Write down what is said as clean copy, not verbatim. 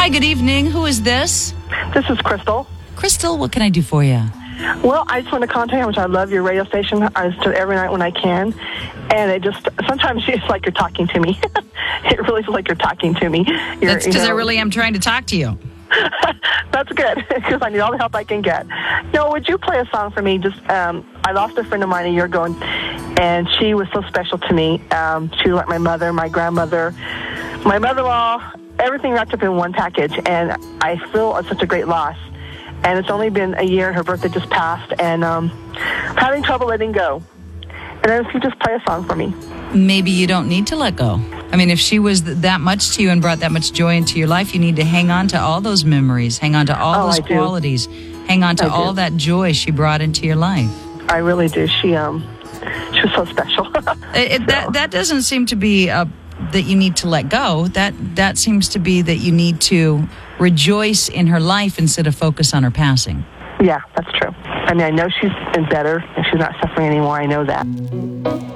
Hi, good evening. Who is this? This is Crystal. Crystal, what can I do for you? Well, I just want to contact you how much I love your radio station. I listen to it every night when I can. And it just, sometimes it's like you're talking to me. It really feels like you're talking to me. That's because I really am trying to talk to you. That's good, because I need all the help I can get. No, would you play a song for me? Just, I lost a friend of mine a year ago, and she was so special to me. She was like my mother, my grandmother, my mother-in-law, everything wrapped up in one package. And I feel it's such a great loss. And it's only been a year, and her birthday just passed, and I'm having trouble letting go. And then if you just play a song for me. Maybe you don't need to let go. I mean, if she was that much to you and brought that much joy into your life, you need to hang on to all those memories, hang on to all those qualities, hang on to all that joy she brought into your life. I really do. She was so special. That doesn't seem to be that you need to let go. That seems to be that you need to rejoice in her life instead of focus on her passing. Yeah, that's true. I mean, I know she's been better and she's not suffering anymore. I know that.